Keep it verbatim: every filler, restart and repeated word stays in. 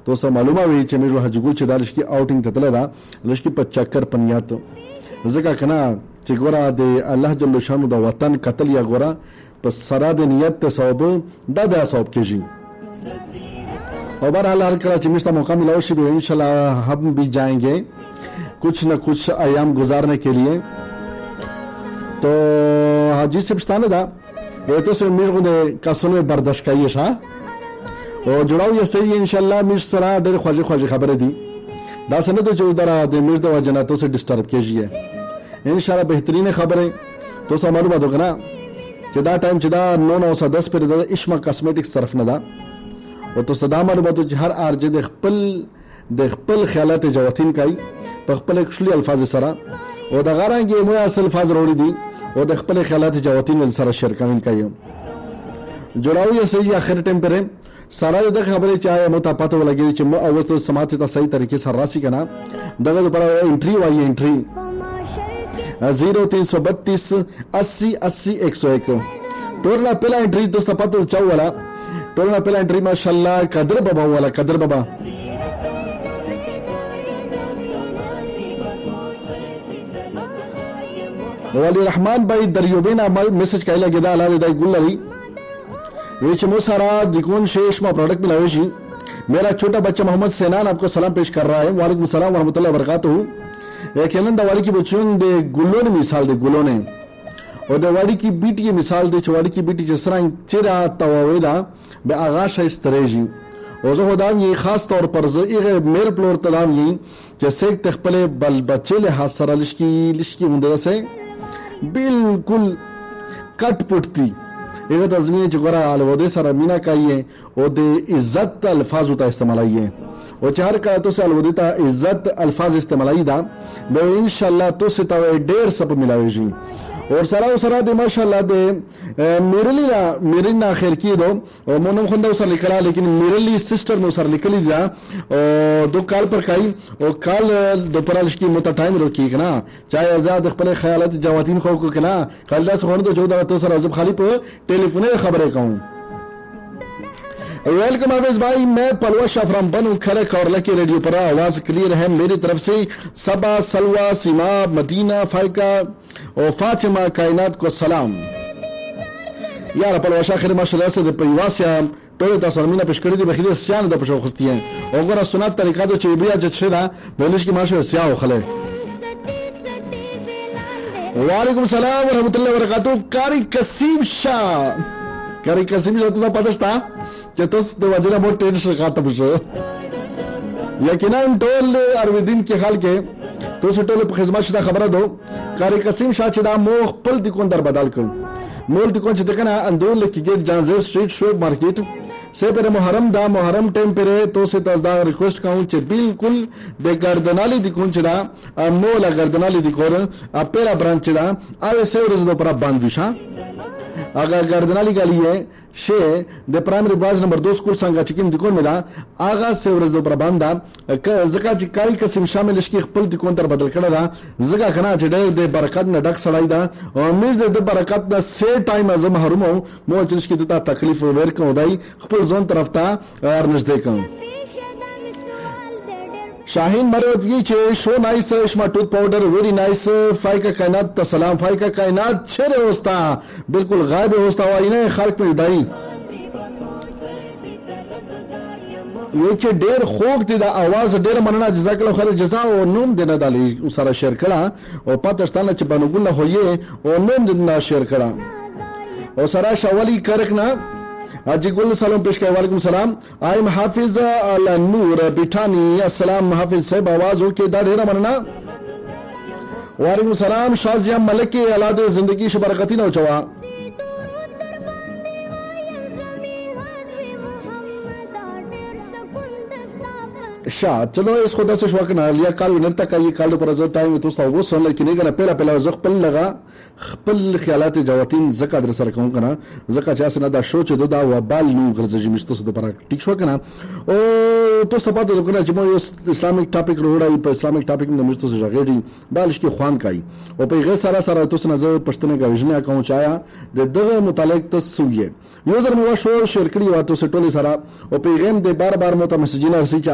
تو سه معلومه وي چې مې حاجی ګل چې دا لشکي آوټینګ ته تللی ده لشکي په چکر په نیت ځکه که نه چې ګوره د الله جل شانو د وطن قتل یا ګوره په سره د نیت ته ثواب دا د ثواب کېږي اور بہرحال ہر کلا چمشتہ موقع ملا شی بھی انشاءاللہ ہم بھی جائیں گے کچھ نہ کچھ ایام گزارنے کے لیے تو حاجی سے پشتانے دا وہ تو سے میرے کو دے کسنوے برداشت کائیے شاہ اور جڑاو یہ صحیح ہے انشاءاللہ میرے سرا دیر خواجی خواجی خبریں دی دا سنے تو جو ادھر دے میرے دو جناتوں سے ڈسٹرب کیجئے انشاءاللہ بہترین خبریں تو سا معلومات ہوگا نا چدا ٹائم چدا نو نو سا دس پر دا اشما کاسمیٹکس طرف ندا او تو صدا معلوماتو چې هر ارجه د خپل د خپل خیالات جواتین کوي په خپل کشلی الفاظ سره او د غرانګي مو اصل الفاظ وروړي دي او د خپل خیالات جواتین سره شیر کوي کوي جوړاو یې صحیح اخر ټیم پر سره د خبرې چا مو ته پته ولګي چې مو اوس ته سماعت ته صحیح طریقې سره راسي کنه دغه پر انټری وایي انټری زیرو تین سو بتیس اسی اسی ایک سو ایک ټورلا پہلا انټری دوست پته چاو والا ټولنا پہلا انٹری ماشاءاللہ قدر بابا والا قدر بابا ولی رحمان بھائی دریوبینا میسج کہلا گدا اللہ دائی گل لگی ویچ مو سارا دکون شیش ما پروڈکٹ ملاوی شی میرا چھوٹا بچہ محمد سینان آپ کو سلام پیش کر رہا ہے وعلیکم السلام ورحمۃ اللہ وبرکاتہ یقیناً دا والی کی بچون دے گلوں نے مثال دے گلوں نے اور دا والی کی بیٹی کی مثال دے چوالی کی بیٹی جس طرح چیرا تواویلا بے آغاش ہے اس طرح جی اور زہو دام یہ خاص طور پر زیغ میر پلور تدام یہ جیسے ایک تخپلے بل بچے لحاظ سرا لشکی لشکی مندرہ سے بالکل کٹ پٹتی ایغت ازمین چکورا علوودے سرا مینا کائیے اور دے عزت الفاظ ہوتا استعمال آئیے اور چہر کا تو سے علوودے تا عزت الفاظ استعمال آئی دا بے انشاءاللہ تو سے تاوے دیر سب ملاوے جی اور سرا و سرا دے ماشاءاللہ دے میرلی میرلی نا خیر کی دو اور مونم خوندہ سر لکلا لیکن میرلی سسٹر نو سر لکلی دا اور دو کال پر کائی اور کال دو پرالش کی موتا ٹائم رو کی کنا چاہے ازاد اخبر خیالات جواتین خو کو کنا کال دا سخونے دو جو دا تو سر عزب خالی پر ٹیلیفونے خبریں کہوں ویلکم حافظ بھائی میں پلوہ شافرام بنو کھرک اور لکی ریڈیو پر آواز کلیر ہے میری طرف سے سبا سلوہ سیما مدینہ فائقہ اور فاطمہ کائنات کو سلام یار پلوہ شاخر ماشاءاللہ سے دے پیواسیا ٹولی تا سرمینہ پشکری دی بخیلی سیان دا پشو خستی ہیں اور گرہ سنات طریقہ دو چیبیا جت شدہ بینش کی ماشاءاللہ سیاہ و خلے وعلیکم السلام ورحمت اللہ وبرکاتہ کاری قسیم شاہ کاری قسیم شاہ تو دا پتشتا کہ تو دو وجنہ بہت ٹینشن خاتم شو یقیناً ٹول ارویدین کے خال کے تو سے ٹول خدمت شدہ خبرہ دو کاری قسیم شاہ چدا موخ پل دکون در بدال کن مول دکون چدہ کنا اندول لکی گیٹ جانزیر سٹریٹ شویب مارکیٹ سے پر محرم دا محرم ٹیم پر تو سے تازدہ ریکویسٹ کہوں چے بالکل دے گردنالی دکون چدا مولا گردنالی دکور پیرا برانچ چدا آوے سے ورز دو پر باندوشا اگر گردنالی گالی ہے شے دے پرائمری باز نمبر دو سکول سانگا چکیم دکون ملا آغا سے ورز دو پر باندہ زکا چی کاری قسم شامل اشکی خپل دکون تر بدل کرده دا زکا کنا چی دے دے برکات نا ڈک سڑائی دا اور میز دے دے برکات نا سی ٹائم از محروم ہو مو چلشکی دتا تکلیف ورکن دائی خپل زون طرف تا ارنش دے کن شاہین مروت یہ چھے شو نائس اشما ٹوت پاؤڈر ویری نائس فائقہ کائنات تا سلام فائقہ کائنات چھرے ہوستا بالکل غائب ہوستا وائی نے خالق میں دائی یہ چھے دیر خوک دی دا آواز دیر مننا جزاک اللہ خیر جزا و نوم دینا دالی سارا شیر کرا اور پاتشتانا چھے بانگون نہ ہوئیے اور نوم دینا شیر کرا اور سارا شاولی کرکنا حاجی گل سلام پیش کرے وعلیکم السلام آئیم حافظ النور بیٹھانی السلام حافظ صاحب آواز ہو کے دا ڈیرہ مننا وعلیکم السلام شازیہ ملک علاد زندگی شبرکتی نو چوا شاہ چلو اس خدا سے شوکنا لیا کال ونرتا کا یہ کال دو پر ازر ٹائم تو ستا وہ سن لیکن ایک پہلا پہلا زخ پل لگا خپل خیالات جواتین زکا در سر کہوں کنا زکا چاہ سنا دا شو چے دو دا و بال نو غرز جی مشتو سدو پرا ٹک شو کنا او تو سپا دو کنا جمع اسلامک ٹاپک رو رہا پا اسلامک ٹاپک میں مشتو سے جاگیری بالش کی خوان کائی او پا غیر سارا سارا تو سنا زر پشتنے کا وجنے کہوں چاہیا دے دغه متعلق تو سوئیے یوزر موا شو شیئر کری واتو سے ٹولی سارا او پا غیم دے بار بار موتا مسجینہ رسی